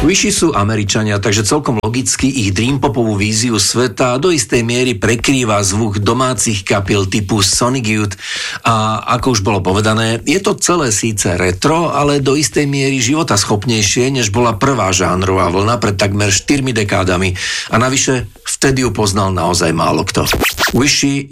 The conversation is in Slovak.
Wishi sú Američania, takže celkom logicky ich dreampopovú víziu sveta do istej miery prekrýva zvuk domácich kapiel typu Sonic Youth a ako už bolo povedané, je to celé síce retro, ale do istej miery životaschopnejšie, než bola prvá žánrová vlna pred takmer 4 dekádami a navyše vtedy ju poznal naozaj málo kto. Wishi